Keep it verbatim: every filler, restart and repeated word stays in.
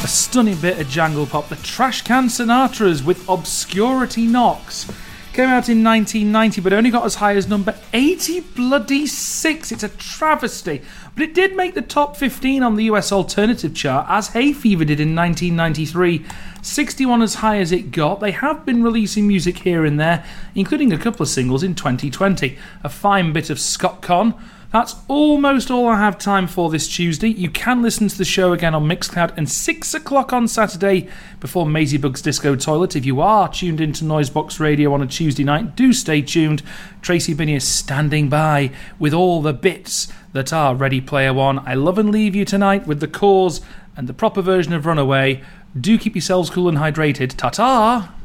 a stunning bit of jangle pop. The Trash Can Sinatras with Obscurity Knocks. Came out in nineteen ninety, but only got as high as number eighty bloody six. It's a travesty. But it did make the top fifteen on the U S alternative chart, as Hay Fever did in nineteen ninety-three. sixty-one as high as it got. They have been releasing music here and there, including a couple of singles in twenty twenty. A fine bit of Scott Conn. That's almost all I have time for this Tuesday. You can listen to the show again on Mixcloud and six o'clock on Saturday before Maisie Bug's Disco Toilet. If you are tuned into Noisebox Radio on a Tuesday night, do stay tuned. Tracy Binney is standing by with all the bits that are Ready Player One. I love and leave you tonight with The Cause and the proper version of Runaway. Do keep yourselves cool and hydrated. Ta-ta!